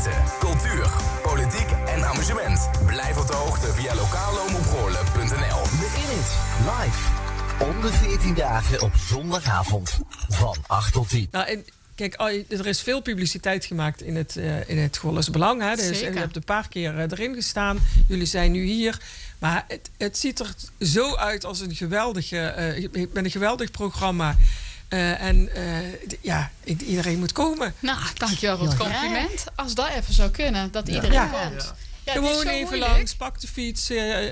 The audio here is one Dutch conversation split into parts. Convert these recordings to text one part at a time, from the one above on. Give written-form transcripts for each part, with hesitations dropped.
Feesten, cultuur, politiek en amusement. Blijf op de hoogte via lokaalomroepgoorlen.nl. De Init, live. Om de 14 dagen op zondagavond. Van 8 tot 10. Nou, en kijk, er is veel publiciteit gemaakt in het Goorles Belang. Hè. Dus, je hebt een paar keer erin gestaan. Jullie zijn nu hier. Maar het ziet er zo uit als een geweldig programma. Iedereen moet komen. Nou, dankjewel voor het compliment. Als dat even zou kunnen, dat iedereen komt. Ja, gewoon even langs, pak de fiets,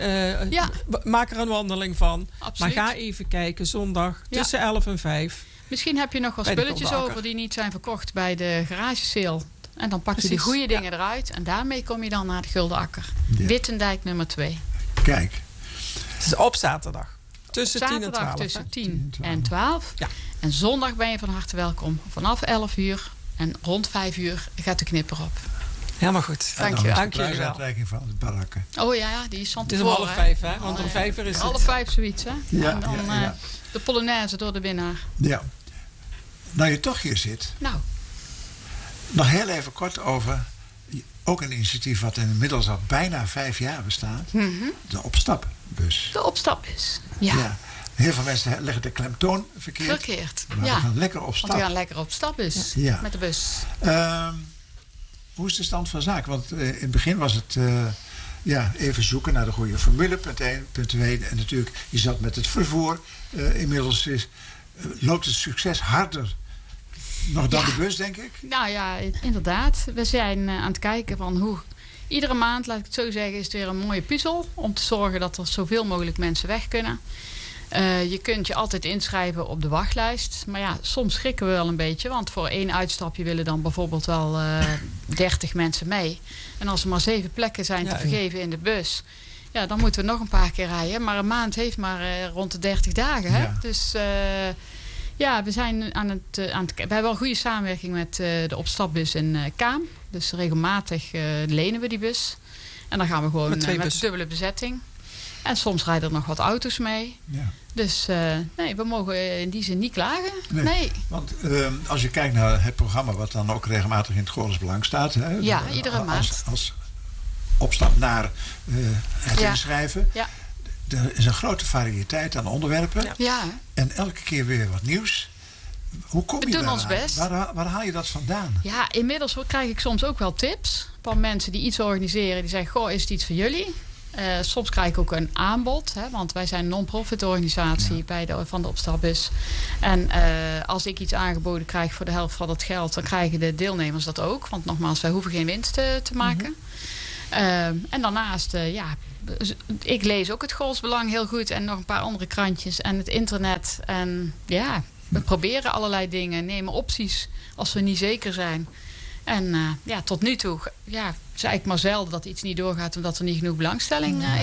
maak er een wandeling van. Absoluut. Maar ga even kijken, zondag tussen 11 en 5. Misschien heb je nog wel spulletjes over die niet zijn verkocht bij de garagesale. En dan pak je die goede dingen eruit. En daarmee kom je dan naar de Gulden Akker. Ja. Wittendijk nummer 2. Kijk. Het is op zaterdag. Tussen 10 en 12. Tussen 10 en 12. Ja. En zondag ben je van harte welkom. Vanaf 11 uur en rond 5 uur gaat de knipper op. Helemaal goed. Dank je wel. Dank je wel. De prijsuitreiking van de barakken. Oh ja, die is van tevoren. Het is om 4:30, hè? Want om 5 uur is het. 4:30 zoiets, hè? Ja, en dan de Polonaise door de winnaar. Ja. Nou, je toch hier zit. Nou. Nog heel even kort over ook een initiatief wat inmiddels al bijna 5 jaar bestaat. Mm-hmm. De opstapbus. De opstapbus, ja. Heel veel mensen leggen de klemtoon verkeerd. Maar we gaan lekker op stap. Want we gaan lekker op stap dus, met de bus. Hoe is de stand van zaken? Want in het begin was het even zoeken naar de goede formule. Punt 1, punt 2. En natuurlijk, je zat met het vervoer. Inmiddels loopt het succes harder nog dan de bus, denk ik. Nou ja, inderdaad. We zijn aan het kijken van hoe... Iedere maand, laat ik het zo zeggen, is het weer een mooie puzzel. Om te zorgen dat er zoveel mogelijk mensen weg kunnen. Je kunt je altijd inschrijven op de wachtlijst. Maar ja, soms schrikken we wel een beetje. Want voor 1 uitstapje willen dan bijvoorbeeld wel 30 mensen mee. En als er maar 7 plekken zijn te vergeven in de bus... Ja, dan moeten we nog een paar keer rijden. Maar een maand heeft maar rond de 30 dagen. Hè? Ja. Dus we zijn aan het... We hebben wel goede samenwerking met de opstapbus in Kaam. Dus regelmatig lenen we die bus. En dan gaan we gewoon met dubbele bezetting. En soms rijden er nog wat auto's mee. Ja. Dus we mogen in die zin niet klagen. Nee. Want als je kijkt naar het programma... wat dan ook regelmatig in het Goorles Belang staat... Hè, iedere maand. Als opstap naar het inschrijven... Ja. Er is een grote variëteit aan onderwerpen. Ja. En elke keer weer wat nieuws. Hoe kom je daar? We doen ons best. Waar haal je dat vandaan? Ja, inmiddels krijg ik soms ook wel tips... van mensen die iets organiseren. Die zeggen, goh, is het iets voor jullie? Soms krijg ik ook een aanbod. Hè, want wij zijn een non-profit organisatie van de opstapbus. En als ik iets aangeboden krijg voor de helft van het geld... dan krijgen de deelnemers dat ook. Want nogmaals, wij hoeven geen winst te maken. Mm-hmm. En daarnaast, ik lees ook het Goorles Belang heel goed. En nog een paar andere krantjes. En het internet. En we proberen allerlei dingen. Nemen opties als we niet zeker zijn. En tot nu toe... het is eigenlijk maar zelden dat iets niet doorgaat... omdat er niet genoeg belangstelling